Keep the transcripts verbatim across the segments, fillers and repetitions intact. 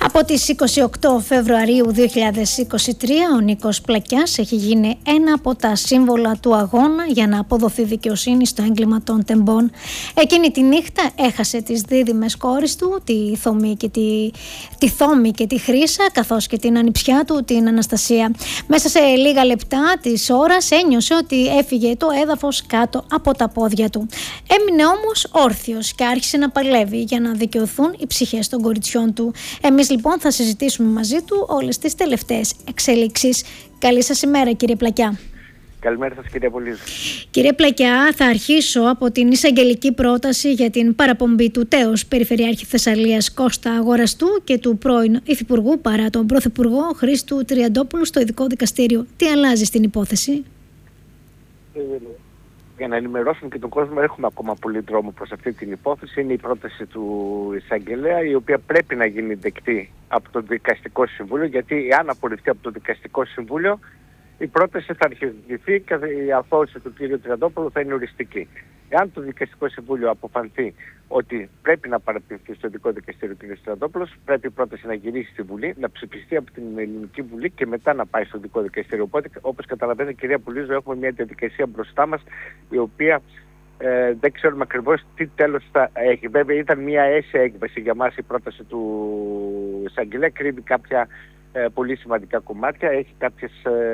Από τις είκοσι οκτώ Φεβρουαρίου δύο χιλιάδες είκοσι τρία ο Νίκος Πλακιάς έχει γίνει ένα από τα σύμβολα του αγώνα για να αποδοθεί δικαιοσύνη στο έγκλημα των τεμπών. Εκείνη τη νύχτα έχασε τις δίδυμες κόρες του, τη Θόμη και τη, τη, Θόμη και τη Χρύσα, καθώς και την ανιψιά του, την Αναστασία. Μέσα σε λίγα λεπτά της ώρας ένιωσε ότι έφυγε το έδαφος κάτω από τα πόδια του. Έμεινε όμως όρθιος και άρχισε να παλεύει για να δικαιωθούν οι ψυχές των κοριτσιών του. Εμείς λοιπόν θα συζητήσουμε μαζί του όλες τις τελευταίες εξέλιξεις. Καλή σας ημέρα, κύριε Πλακιά. Καλημέρα σας, κύριε Πολύζου. Κύριε Πλακιά, θα αρχίσω από την εισαγγελική πρόταση για την παραπομπή του τέως Περιφερειάρχη Θεσσαλίας Κώστα Αγοραστού και του πρώην Υφυπουργού παρά τον Πρωθυπουργό Χρήστου Τριαντόπουλου στο ειδικό δικαστήριο. Τι αλλάζει στην υπόθεση? Ε, Για να ενημερώσουμε και τον κόσμο, έχουμε ακόμα πολύ δρόμο προς αυτή την υπόθεση. Είναι η πρόταση του εισαγγελέα, η οποία πρέπει να γίνει δεκτή από το Δικαστικό Συμβούλιο, γιατί αν απορριφθεί από το Δικαστικό Συμβούλιο, η πρόταση θα αρχιοποιηθεί και η αθώωση του κ. Τριαντόπουλου θα είναι οριστική. Εάν το Δικαστικό Συμβούλιο αποφανθεί ότι πρέπει να παραπευθεί στο ειδικό δικαστήριο ο κ. Τριαντόπουλος, πρέπει η πρόταση να γυρίσει στη Βουλή, να ψηφιστεί από την Ελληνική Βουλή και μετά να πάει στο ειδικό δικαστήριο. Οπότε, όπως καταλαβαίνετε, κυρία Πουλίζο, έχουμε μια διαδικασία μπροστά μας, η οποία ε, δεν ξέρουμε ακριβώς τι τέλος θα έχει. Βέβαια, ήταν μια αίσια έκβαση για μας η πρόταση του εισαγγελέα, κρύβει κάποια ε, πολύ σημαντικά κομμάτια, έχει κάποιες.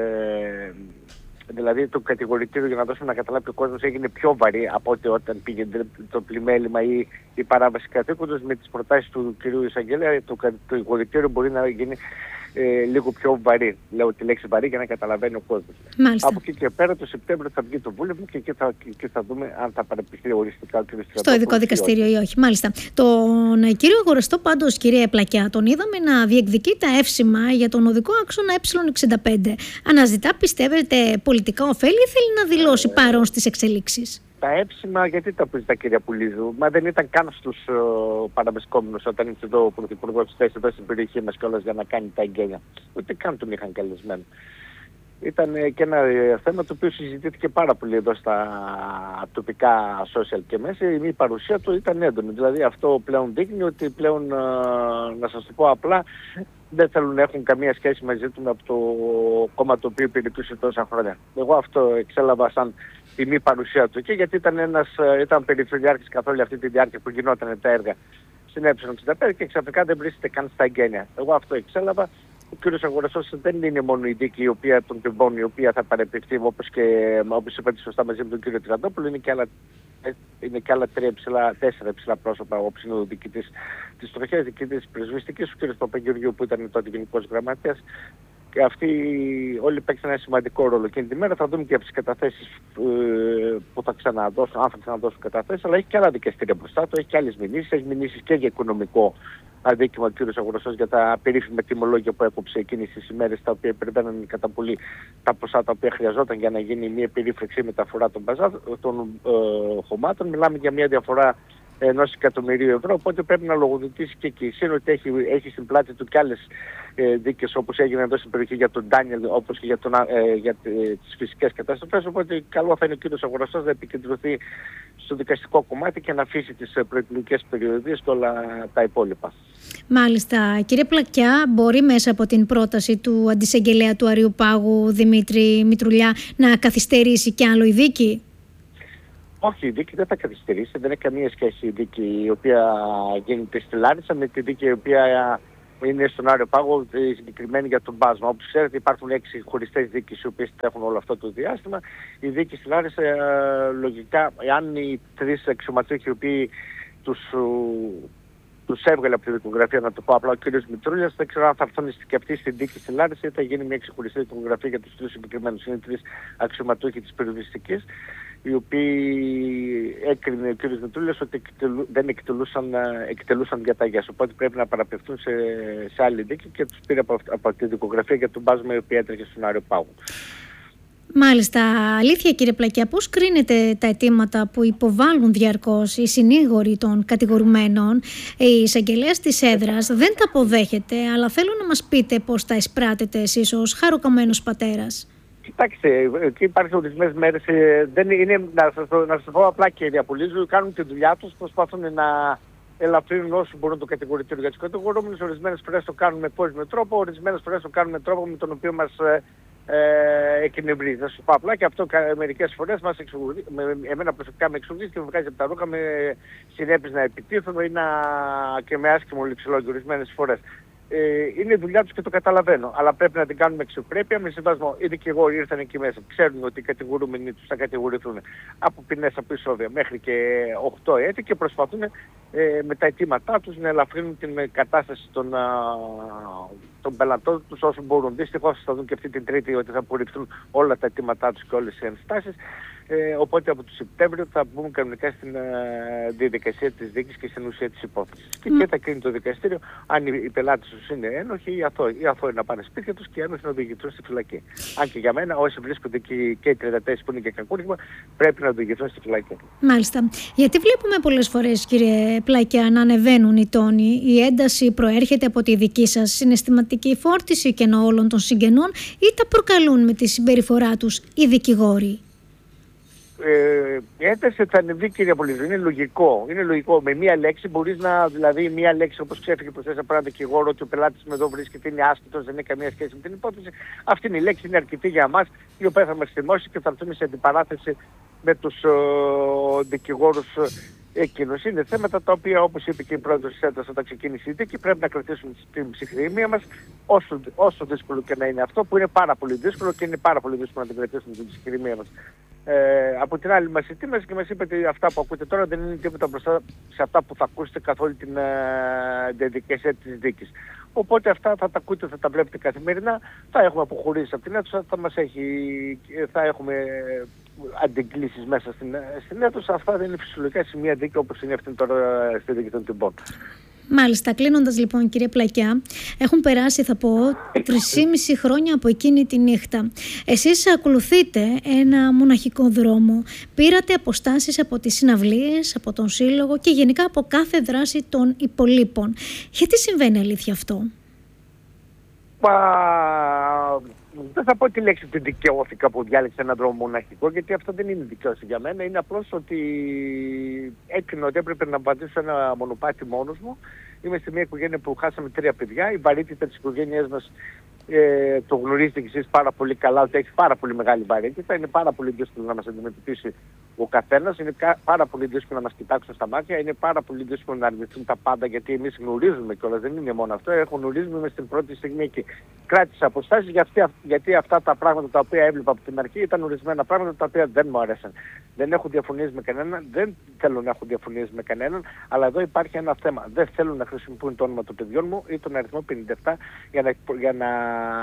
Ε, Δηλαδή το κατηγορητήριο, για να δώσουμε να καταλάβει ο κόσμος, έγινε πιο βαρύ από ότι όταν πήγε το πλημέλημα ή η παράβαση καθήκοντος. Με τις προτάσεις του κ. εισαγγελέα, το κατηγορητήριο μπορεί να γίνει ε, λίγο πιο βαρύ. Λέω τη λέξη βαρύ για να καταλαβαίνει ο κόσμος. Μάλιστα. Από εκεί και πέρα το Σεπτέμβριο θα βγει το βούλευμα και εκεί θα, και θα δούμε αν θα παραπευθεί οριστικά ο κ. Τριαντόπουλος. Στο ειδικό δικαστήριο ή όχι. Μάλιστα. Τον κύριο Αγοραστό, πάντως, κύριε Πλακιά, τον είδαμε να διεκδικεί τα εύσημα για τον οδικό άξονα ε εξήντα πέντε. Αναζητά, πιστεύετε, πολιτικά ωφέλη ή θέλει να δηλώσει ε... παρόν στις εξελίξεις? Τα έψημα, γιατί τα πεις τα, κυρία Πουλίζου? Μα δεν ήταν καν στους uh, παραβρισκόμενους όταν ήρθε εδώ ο Πρωθυπουργός της εδώ στην περιοχή μας κιόλας για να κάνει τα εγγένεια. Ούτε καν τον είχαν καλεσμένο. Ήταν uh, και ένα uh, θέμα το οποίο συζητήθηκε πάρα πολύ εδώ στα τοπικά social και μέσα. Η μη παρουσία του ήταν έντονη. Δηλαδή αυτό πλέον δείχνει ότι πλέον, uh, να σας το πω απλά, δεν θέλουν να έχουν καμία σχέση μαζί του από το κόμμα το οποίο υπηρετούσε τόσα χρόνια. Εγώ αυτό εξέλαβα σαν τη μη παρουσία του εκεί, γιατί ήταν, ένας, ήταν περιφερειάρχης καθ' όλη αυτή τη διάρκεια που γινόταν τα έργα στην ε εξήντα πέντε και ξαφνικά δεν βρίσκεται καν στα εγγένεια. Εγώ αυτό εξέλαβα. Ο κ. Αγοραστός δεν είναι μόνο η δίκη η οποία τον τυμπώνει, η οποία θα παρεπιφθεί, όπως και όπως είπατε σωστά μαζί με τον κ. Τριαντόπουλο, είναι και άλλα, είναι και άλλα τρία υψηλά, τέσσερα υψηλά πρόσωπα, όπως είναι ο διοικητής της τροχιάς, διοικητής πρεσβυστικής, ο κ. Παπαγεωργίου που ήταν τότε γενικός γραμματέας. Και αυτοί όλοι παίξαν ένα σημαντικό ρόλο. Και την ημέρα θα δούμε και από τις καταθέσεις ε, που θα ξαναδώσουν, αν θα ξαναδώσουν καταθέσεις, αλλά έχει και άλλα δικαστήρια μπροστά του, έχει και άλλες μηνύσεις, έχει μηνύσεις και για οικονομικό αδίκημα ο κ. Αγοραστός για τα περίφημα τιμολόγια που έκοψε εκείνες τις ημέρες, τα οποία υπερβαίνουν κατά πολύ τα ποσά τα οποία χρειαζόταν για να γίνει μια περίφρεξη μεταφορά των, μπαζά, των ε, χωμάτων. Μιλάμε για μια διαφορά ενός εκατομμυρίου ευρώ, οπότε πρέπει να λογοδοτήσει και εκεί. Σύν ότι έχει, έχει στην πλάτη του και άλλες ε, δίκες, όπως έγινε εδώ στην περιοχή για τον Ντάνιελ, όπως και για, τον, ε, για ε, τις φυσικές καταστροφές, οπότε καλό θα είναι ο κ. Αγοραστός να επικεντρωθεί στο δικαστικό κομμάτι και να αφήσει τις προεκλογικές περιοδίες και όλα τα υπόλοιπα. Μάλιστα. Κύριε Πλακιά, μπορεί μέσα από την πρόταση του αντισαγγελέα του Αριοπάγου Δημήτρη Μητρουλιά να καθυστερήσει κι άλλο η δίκη? Όχι, η δίκη δεν θα καθυστερήσει, δεν έχει καμία σχέση η δίκη η οποία γίνεται στη Λάρισα με τη δίκη η οποία είναι στον Άριο Πάγο, συγκεκριμένη για τον Πάσμα. Όπως ξέρετε, υπάρχουν έξι χωριστές δίκες οι οποίες έχουν όλο αυτό το διάστημα. Η δίκη στη Λάρισα, λογικά, αν οι τρεις αξιωματούχοι οι οποίοι τους, τους έβγαλε από τη δικογραφία, να το πω απλά, ο κ. Μητρούλιας, δεν ξέρω αν θα έρθουν και αυτοί στην δίκη στη Λάρισα ή θα γίνει μια ξεχωριστή δικογραφία για τους τρεις συγκεκριμένους. Είναι τρεις αξιωματούχοι της περιοριστικής, οι οποίοι έκρινε ο κ. Μητρούλιας ότι εκτελού, δεν εκτελούσαν, εκτελούσαν διαταγές. Οπότε πρέπει να παραπευθούν σε, σε άλλη δίκη και τους πήρε από, από τη δικογραφία για τον Πάσμα η οποία έτρεχε στον Άριο Πάγο. Μάλιστα. Αλήθεια, κύριε Πλακιά, πώς κρίνετε τα αιτήματα που υποβάλλουν διαρκώς οι συνήγοροι των κατηγορουμένων? Η εισαγγελέας της έδρας δεν τα αποδέχεται, αλλά θέλω να μας πείτε πώς τα εισπράτετε εσείς ως χαροκαμμένος πατέρας. Κοιτάξτε, εκεί υπάρχουν ορισμένες μέρες, ε, δεν είναι, να σας, να σας πω απλά, κυρία Πουλίζου, κάνουν τη δουλειά τους, προσπαθούν να ελαφρύνουν όσο μπορούν το κατηγορητήριο για τους κατηγορούμενους. Ορισμένες φορές το κάνουν με πόζιμο τρόπο, ορισμένες φορές το κάνουν με τρόπο με τον οποίο μας ε, ε, εκνευρίζει. Θα σου πω απλά και αυτό μερικές φορές μας εξηγεί, εμένα προσωπικά με εξηγεί και με βγάζει από τα ρούχα με συνέπειες να επιτίθομαι ή να, και με άσχημο ληψιλόγιο ορισμένες φορές. Ε, είναι δουλειά τους και το καταλαβαίνω, αλλά πρέπει να την κάνουμε με αξιοπρέπεια, με σεβασμό. Οι δικηγόροι ήρθαν εκεί μέσα, ξέρουν ότι οι κατηγορούμενοι τους θα κατηγορηθούν από ποινές, από εισόδια μέχρι και οκτώ έτη και προσπαθούν ε, με τα αιτήματά τους να ελαφρύνουν την κατάσταση των, α, των πελατών τους όσο μπορούν. Δυστυχώς θα δουν και αυτή την Τρίτη ότι θα απορριφθούν όλα τα αιτήματά τους και όλες οι ενστάσεις. Ε, οπότε από το Σεπτέμβριο θα μπούμε κανονικά στην ε, διαδικασία της δίκης και στην ουσία της υπόθεσης. Και, mm. και θα κρίνει το δικαστήριο αν οι, οι πελάτες τους είναι ένοχοι ή αθώοι. Οι αθώοι να πάνε σπίτια τους και οι ένοχοι να οδηγηθούν στη φυλακή. Αν και για μένα όσοι βρίσκονται εκεί και οι τριάντα τέσσερις που είναι και κακούργημα πρέπει να οδηγηθούν στη φυλακή. Μάλιστα. Γιατί βλέπουμε πολλές φορές, κύριε Πλακιά, να ανεβαίνουν οι τόνοι, η ένταση προέρχεται από τη δική σας συναισθηματική φόρτιση και ενώ όλων των συγγενών ή τα προκαλούν με τη συμπεριφορά τους οι δικηγόροι? Ε, η ένταση θα ανεβεί, κύριε Πολύζου, είναι λογικό. Είναι λογικό. Με μία λέξη μπορείς να, δηλαδή μία λέξη όπως ξέφυγε προχθές από έναν δικηγόρο ότι ο πελάτης με εδώ βρίσκεται, είναι άσχετος, δεν έχει καμία σχέση με την υπόθεση. Αυτή είναι η λέξη, είναι αρκετή για μας, η οποία θα μας θυμώσει και θα έρθουμε σε αντιπαράθεση με τους ε, δικηγόρους εκείνους. Είναι θέματα τα οποία, όπως είπε και η πρόεδρος της έντασης όταν ξεκίνησε η δίκη, πρέπει να κρατήσουμε την ψυχραιμία μας, όσο, όσο δύσκολο και να είναι αυτό, που είναι πάρα πολύ δύσκολο και είναι πάρα πολύ δύσκολο να την κρατήσουμε την ψυχραιμία μας. Ε, από την άλλη μας ετοίμασε και μας είπε ότι αυτά που ακούτε τώρα δεν είναι τίποτα μπροστά σε αυτά που θα ακούσετε καθ' όλη την ε, διαδικασία της δίκης. Οπότε αυτά θα τα ακούτε, θα τα βλέπετε καθημερινά, θα έχουμε αποχωρήσει από την αίθουσα, θα, μας έχει, θα έχουμε αντιγκλήσεις μέσα στην, στην αίθουσα. Αυτά δεν είναι φυσιολογικά σε μια δίκη όπως είναι αυτή τώρα στη δίκη των τυμπών. Μάλιστα, κλείνοντας λοιπόν, κύριε Πλακιά, έχουν περάσει, θα πω, τρεισήμιση χρόνια από εκείνη τη νύχτα. Εσείς ακολουθείτε ένα μοναχικό δρόμο. Πήρατε αποστάσεις από τις συναυλίες, από τον Σύλλογο και γενικά από κάθε δράση των υπολείπων. Γιατί συμβαίνει αλήθεια αυτό? Μα... Δεν θα πω τη λέξη ότι δικαιώθηκα που διάλεξα έναν δρόμο μοναχικό, γιατί αυτό δεν είναι δικαίωση για μένα. Είναι απλώς ότι έκρινα ότι έπρεπε να πατήσω ένα μονοπάτι μόνος μου. Είμαι σε μια οικογένεια που χάσαμε τρία παιδιά. Η βαρύτητα της οικογένειας μας ε, το γνωρίζετε κι εσείς πάρα πολύ καλά, ότι έχει πάρα πολύ μεγάλη βαρύτητα. Είναι πάρα πολύ δύσκολο να μας αντιμετωπίσει ο καθένας. Είναι πάρα πολύ δύσκολο να μας κοιτάξουν στα μάτια. Είναι πάρα πολύ δύσκολο να αρνηθούν τα πάντα, γιατί εμείς γνωρίζουμε κιόλας. Δεν είναι μόνο αυτό. Έχω γνωρίζουμε μες στην πρώτη στιγμή εκεί. Κράτησα αποστάσεις γιατί, γιατί αυτά τα πράγματα τα οποία έβλεπα από την αρχή ήταν ορισμένα πράγματα τα οποία δεν μου αρέσαν. Δεν έχω διαφωνίες με κανέναν, δεν θέλω να έχω διαφωνίες με κανέναν, αλλά εδώ υπάρχει ένα θέμα. Δεν θέλω να χρησιμοποιούν το όνομα των παιδιών μου ή τον αριθμό πενήντα επτά για να, για να...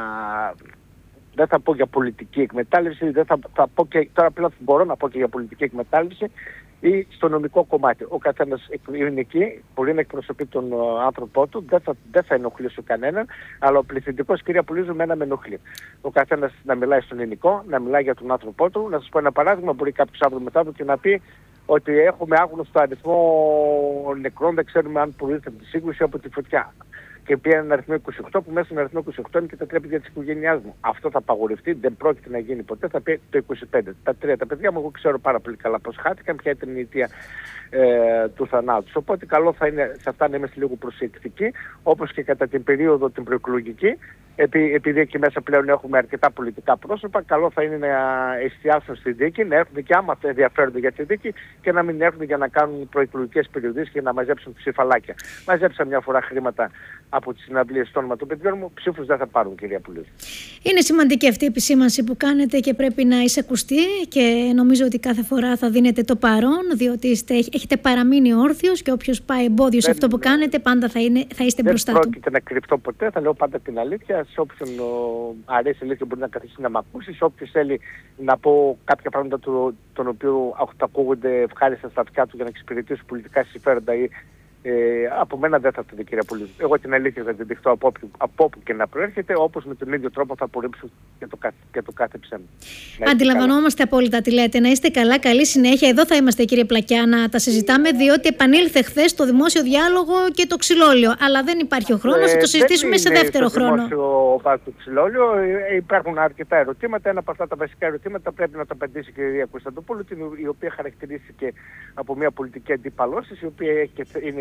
δεν θα πω για πολιτική εκμετάλλευση, δεν θα, θα πω και, τώρα πλέον μπορώ να πω και για πολιτική εκμετάλλευση ή στο νομικό κομμάτι. Ο καθένας είναι εκεί, μπορεί να εκπροσωπεί τον άνθρωπό του, δεν θα, δεν θα ενοχλήσει κανέναν, αλλά ο πληθυντικός, κυρία Πουλίζου, με ένα με ενοχλεί. Ο καθένας να μιλάει στον ελληνικό, να μιλάει για τον άνθρωπό του. Να σας πω ένα παράδειγμα, μπορεί κάποιος αύριο μετά και να πει ότι έχουμε άγνωστο αριθμό νεκρών, δεν ξέρουμε αν προήλθε από τη σύγκρουση από τη φωτιά. Και πήρε έναν αριθμό είκοσι οκτώ, που μέσα στον αριθμό είκοσι οκτώ είναι και τα τρία παιδιά της οικογένειάς μου. Αυτό θα απαγορευτεί, δεν πρόκειται να γίνει ποτέ, θα πει το είκοσι πέντε. Τα τρία τα παιδιά μου, εγώ ξέρω πάρα πολύ καλά πώς χάθηκαν, ποια ήταν η αιτία ε, του θανάτου. Οπότε καλό θα είναι σε αυτά να είμαστε λίγο προσεκτικοί, όπως και κατά την περίοδο την προεκλογική. Επει, επειδή εκεί μέσα πλέον έχουμε αρκετά πολιτικά πρόσωπα, καλό θα είναι να εστιάσουν στη δίκη, να έρθουν και άμα ενδιαφέρονται για τη δίκη και να μην έρθουν για να κάνουν προεκλογικές περιοδίες και να μαζέψουν ψηφαλάκια. Μαζέψαν μια φορά χρήματα από τις συναυλίες στο όνομα των παιδιών μου, ψήφους δεν θα πάρουν, κυρία Πουλίδου. Είναι σημαντική αυτή η επισήμανση που κάνετε και πρέπει να εισακουστεί και νομίζω ότι κάθε φορά θα δίνετε το παρόν, διότι είστε, έχετε παραμείνει όρθιος και όποιος πάει εμπόδιο σε αυτό που κάνετε πάντα θα, είναι, θα είστε δεν μπροστά του. Δεν πρόκειται να κρυφτώ ποτέ, θα λέω πάντα την αλήθεια. Σε όποιον αρέσει λίγο μπορεί να καθίσει να με ακούσει, σε όποιος θέλει να πω κάποια πράγματα του, των οποίων ακούγονται ευχάριστα στα αυτιά του για να εξυπηρετήσουν πολιτικά συμφέροντα ή Ε, από μένα δεν θα το δει, κυρία Πουλίδου. Εγώ την αλήθεια θα την δειχτώ από, από όπου και να προέρχεται, όπως με τον ίδιο τρόπο θα απορρίψω και το, και το κάθε ψέμα. Αντιλαμβανόμαστε απόλυτα τι λέτε. Να είστε καλά, καλή συνέχεια. Εδώ θα είμαστε, κύριε Πλακιά, να τα συζητάμε, διότι επανήλθε χθες το δημόσιο διάλογο και το ξυλόλιο. Αλλά δεν υπάρχει ο χρόνος, ε, θα το συζητήσουμε σε δεύτερο χρόνο. Δεν είναι δημόσιο το ξυλόλιο. Ε, υπάρχουν αρκετά ερωτήματα. Ένα από αυτά τα βασικά ερωτήματα πρέπει να το απαντήσει η κυρία Κωνσταντοπούλου, η οποία χαρακτηρίστηκε από μια πολιτική αντιπαλώση, η οποία είναι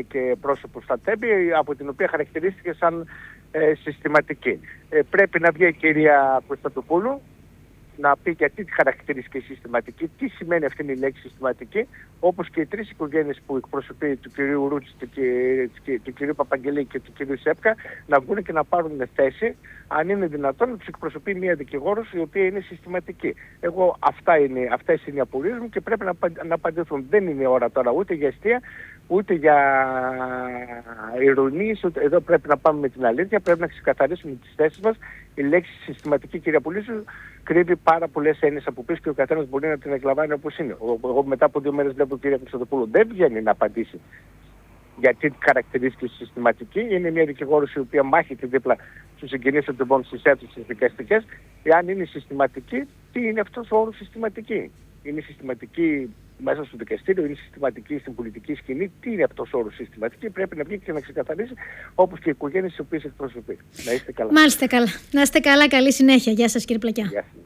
και πρόσωπο στα Τέμπη, από την οποία χαρακτηρίστηκε σαν ε, συστηματική. Ε, πρέπει να βγει η κυρία Κωνσταντοπούλου να πει γιατί τη χαρακτηρίστηκε συστηματική, τι σημαίνει αυτή η λέξη συστηματική, όπως και οι τρεις οικογένειες που εκπροσωπεί του κυρίου Ρούτση, του, του, του κυρίου Παπαγγελή και του κυρίου Σέπκα, να βγουν και να πάρουν θέση, αν είναι δυνατόν, να τους εκπροσωπεί μια δικηγόρος η οποία είναι συστηματική. Εγώ αυτά είναι, αυτές είναι οι απορίες μου και πρέπει να, να απαντηθούν. Δεν είναι ώρα τώρα ούτε για αστεία, ούτε για ειρωνίες. Εδώ πρέπει να πάμε με την αλήθεια, πρέπει να ξεκαθαρίσουμε τις θέσεις μας. Η λέξη συστηματική, κυρία Πουλήσου, κρύβει πάρα πολλές έννοιες από πίσω και ο καθένας μπορεί να την εκλαμβάνει όπως είναι. Εγώ μετά από δύο μέρες βλέπω κυρία Κωνσταντοπούλου δεν βγαίνει να απαντήσει γιατί χαρακτηρίστηκε συστηματική. Είναι μια δικηγόρος η οποία μάχεται δίπλα στους συγγενείς των τεμπών στις αίθουσες δικαστικές. Εάν είναι συστηματική, τι είναι αυτός ο όρος συστηματική? Είναι συστηματική μέσα στο δικαστήριο, είναι συστηματική στην πολιτική σκηνή? Τι είναι αυτός ο όρος συστηματική? Πρέπει να βγει και να ξεκαθαρίσει, όπως και οι οικογένειες τις οποίες εκπροσωπεί. Να είστε καλά. Μάλιστα, καλά. Να είστε καλά, καλή συνέχεια. Γεια σας, κύριε Πλακιά. Γεια σας.